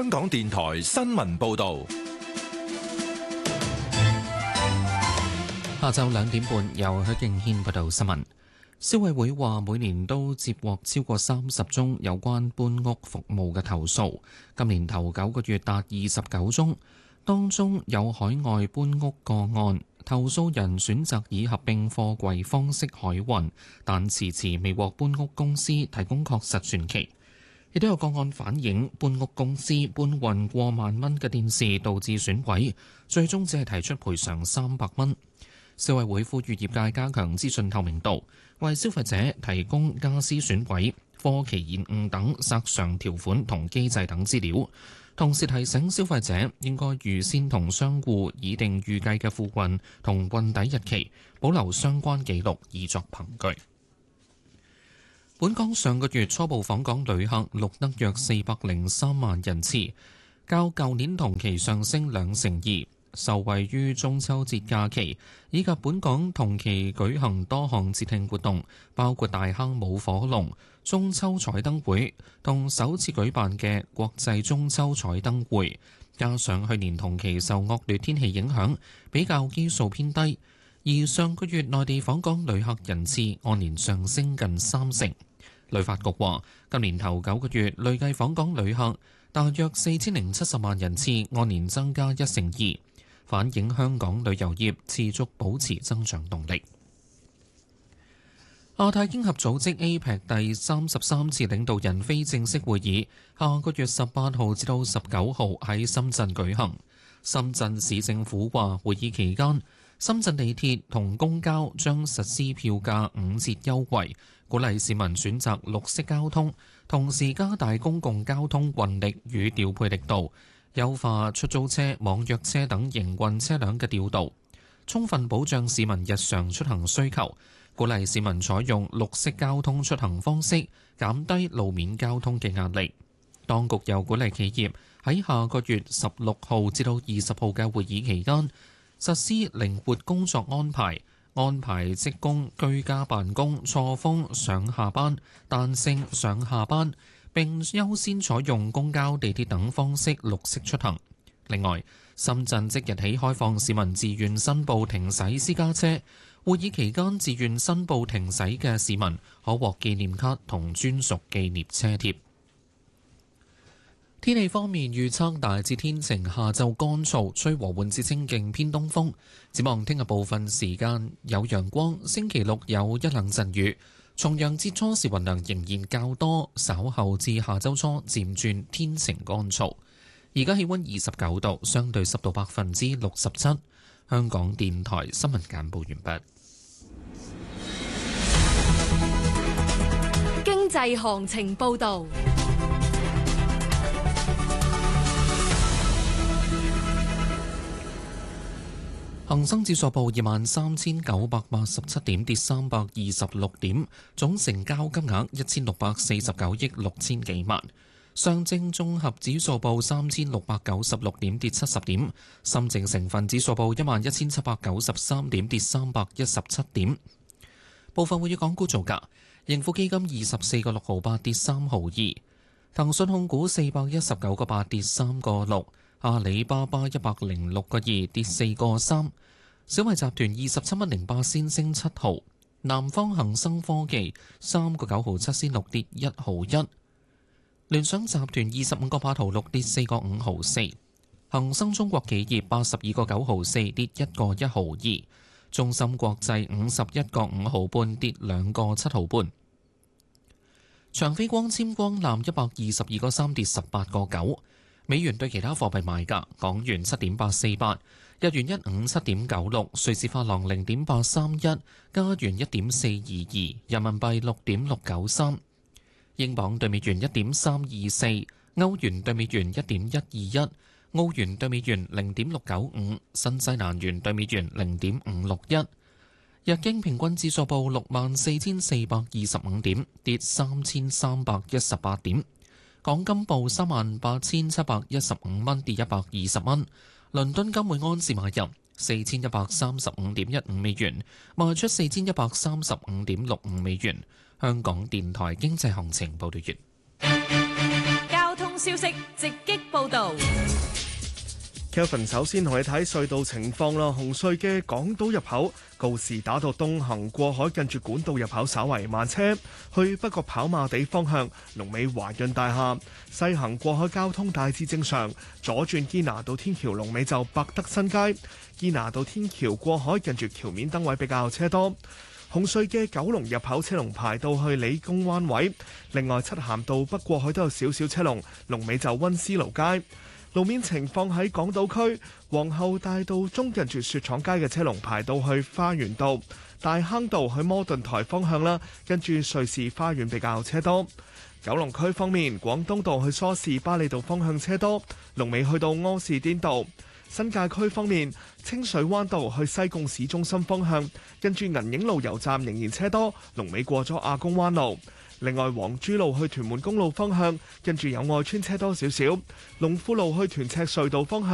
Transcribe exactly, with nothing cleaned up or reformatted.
香港電台新聞報道。 下晝兩點半，由許敬軒報道新聞。消委會話，每年都接獲超過三十宗有關搬屋服務嘅投訴，今年頭九個月達二十九宗，當中有海外搬屋個案，投訴人選擇以合併貨櫃方式海運，但遲遲未獲搬屋公司提供確實傳奇。亦都有個案反映搬屋公司搬運過萬蚊嘅電視導致損毀，最終只係提出賠償三百蚊。消委會呼籲業界加強資訊透明度，為消費者提供家私損毀、貨期延誤等索償條款同機制等資料，同時提醒消費者應該預先同商戶擬定預計嘅付運同運抵日期，保留相關記錄以作憑據。本港上個月初步訪港旅客錄得約四百零三萬人次，較舊年同期上升兩成二。受惠於中秋節假期以及本港同期舉行多項節慶活動，包括大坑舞火龍、中秋彩燈會同首次舉辦嘅國際中秋彩燈會，加上去年同期受惡劣天氣影響，比較基數偏低。而上個月內地訪港旅客人次按年上升近三成。旅發局話，今年頭九個月累計訪港旅客大約四千零七十萬人次，按年增加一成二。反映香港旅遊業持續保持增長動力。亞太經合組織 A P E C 第三十三次領導人非正式會議，下個月十八號至到十九號喺深圳舉行。深圳市政府話，會議期間，深圳地鐵同公交將實施票價五折優惠，鼓勵市民選擇綠色交通，同時加大公共交通運力與調配力度，優化出租車、網約車等營運車輛嘅調度，充分保障市民日常出行需求，鼓勵市民採用綠色交通出行方式，減低路面交通嘅壓力。當局又鼓勵企業喺下個月十六號至到二十號嘅會議期間，實施靈活工作安排，安排職工居家辦公、錯峰上下班、彈性上下班，並優先採用公交、地鐵等方式綠色出行。另外，深圳即日起開放市民自願申報停駛私家車，會議期間自願申報停駛嘅市民可獲紀念卡同專屬紀念車貼。天氣方面預測大致天晴，下晝乾燥，吹和緩至清勁偏東風。展望聽日部分時間有陽光，星期六有一兩陣雨。重陽節初時雲量仍然較多，稍後至下周初漸轉天晴乾燥。而家氣溫二十九度，相對濕度百分之六十七。香港電台新聞簡報完畢。 經濟行情報道。 恒生指數報二萬三千九百八十七點，跌三百二十六點，總成交金額一千六百四十九億六千幾萬。上證綜合指數報三千六百九十六點，跌七十點。深證成分指數報一萬一千七百九十三點，跌三百一十七點。部分會議港股造價：盈富基金二十四個六毫八，跌三毫二；騰訊控股四百一十九個八，跌三個六。阿里巴巴一百零六個二，跌四個三，小米集團二十七蚊零八仙升七毫，南方恒生科技三個九毫七仙六跌一毫一，聯想集團二十五個八毫六跌四個五毫四，恒生中國企業八十二個九毫四跌一個一毫二，中芯國際五十一個五毫半跌兩個七毫半，長飛光纖光纜一百二十二個三跌十八個九。美元對其他貨幣賣價：港元七點八四八，日元一五七點九六，瑞士法郎零點八三一，加元一點四二二，人民幣六點六九三，英鎊對美元一點三二四，歐元對美元一點一二一，澳元對美元零點六九五，新西蘭元對美元零點五六一。日經平均指數報六萬四千四百二十五點，跌三千三百一十八點。港金報三萬八千七百一十五蚊，跌一百二十蚊。倫敦金每安士買入四千一百三十五點一五美元，賣出四千一百三十五點六五美元。香港電台經濟行情報道完。 交通消息直擊報導。 Kelvin 首先同你睇隧道情況啦。紅隧嘅港島入口告士打道東行過海近住管道入口稍為慢車，去北角跑馬地方向龍尾華潤大廈；西行過海交通大致正常，左轉堅拿道天橋龍尾就百德新街，堅拿道天橋過海近住橋面燈位比較車多。紅隧嘅九龍入口車龍排到去理工灣位，另外漆咸道北過海都有少少車龍，龍尾就溫思勞街。路面情況喺港島區皇后大道中近住雪廠街嘅車龍排到去花園道，大坑道去摩頓台方向啦，跟住瑞士花園比較車多。九龍區方面，廣東道去梳士巴利道方向車多，龍尾去到柯士甸道。新界區方面，清水灣道去西貢市中心方向，跟住銀影路油站仍然車多，龍尾過咗亞公灣路。另外，黃珠路去屯門公路方向，跟住友愛村車多少少；龍富路去屯赤隧道方向。